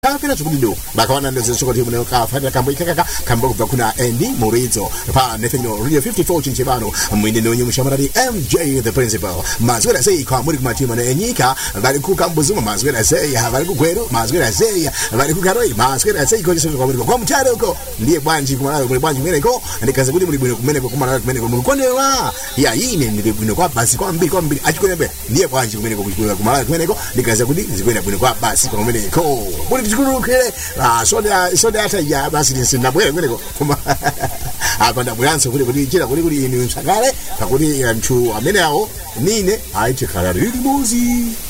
kapena chikudido bakawana ndoze chokoti muno kafanira kambo ikaka kambo kubva kuna Andy Morizo pa Nathaniel Radio 54 chinchebano mwinde nonyo mushamarari MJ the principal mazwera sei kwa muri kumatima na enyika bali ku kambuzuma mazwera sei bali ku gweru mazwera sei bali ku karoi mazwera sei ko chiso kwa muri kwa mtare uko ndiye bwanji kumala muri bwanji mweneko ndikaze kuti muri bwino kumeneko kumala kumeneko muri kondewa ya ine ndi bwino kwa basi kwa mbili achikwembe ndiye bwanji kumeneko kumala kumeneko ndikaze kuti zikwenda bwino kwa basi kwa kumeneko chikurukire soda hata ya basi nisindabwere ngene kuma apa ndabwanso kuti chira kuti ine msakale pakuti mchu amene awo nine aite kala riri muzi